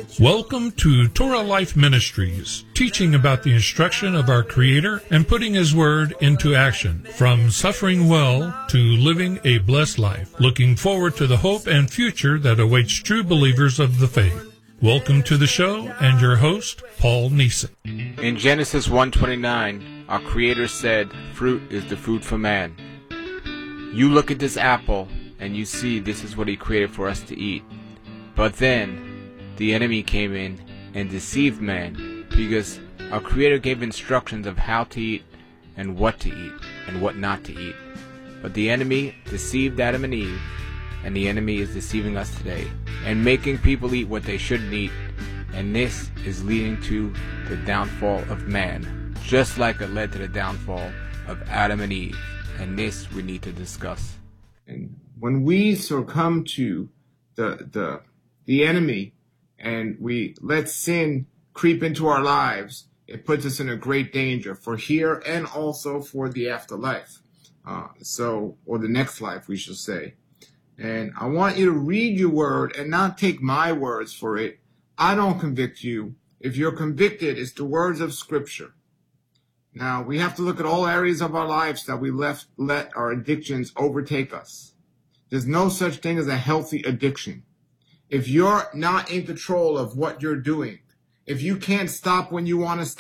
Welcome to Torah Life Ministries, teaching about the instruction of our Creator and putting His Word into action, from suffering well to living a blessed life, looking forward to the hope and future that awaits true believers of the faith. Welcome to the show and your host, Paul Neeson. In Genesis 1:29, our Creator said, "Fruit is the food for man." You look at this apple and you see this is what He created for us to eat. But then the enemy came in and deceived man, because our Creator gave instructions of how to eat and what to eat and what not to eat. But the enemy deceived Adam and Eve, and the enemy is deceiving us today and making people eat what they shouldn't eat. And this is leading to the downfall of man, just like it led to the downfall of Adam and Eve. And this we need to discuss. And when we succumb to the enemy and we let sin creep into our lives, it puts us in a great danger for here and also for the afterlife. Or the next life, we should say. And I want you to read your word and not take my words for it. I don't convict you. If you're convicted, it's the words of Scripture. Now, we have to look at all areas of our lives that we let our addictions overtake us. There's no such thing as a healthy addiction. If you're not in control of what you're doing, if you can't stop when you want to stop,